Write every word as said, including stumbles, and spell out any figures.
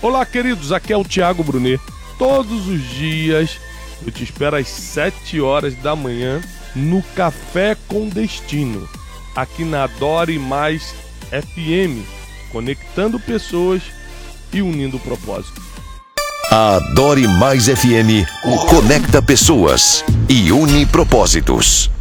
Olá, queridos, aqui é o Thiago Brunet. Todos os dias eu te espero às sete horas da manhã no Café com Destino, aqui na Adore Mais F M, conectando pessoas e unindo o propósito. A Adore Mais F M conecta pessoas e une propósitos.